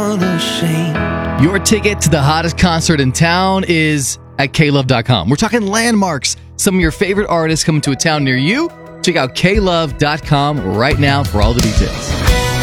unashamed. Your ticket to the hottest concert in town is at klove.com. We're talking landmarks. Some of your favorite artists coming to a town near you. Check out klove.com right now for all the details.